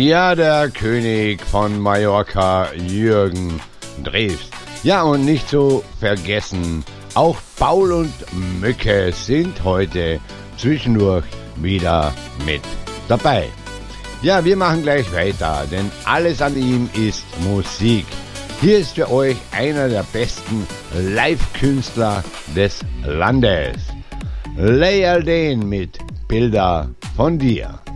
Ja, der König von Mallorca, Jürgen Drews. Ja, und nicht zu vergessen, auch Paul und Mücke sind heute zwischendurch wieder mit dabei. Ja, wir machen gleich weiter, denn alles an ihm ist Musik. Hier ist für euch einer der besten Live-Künstler des Landes. Ley Alden mit Bilder von dir.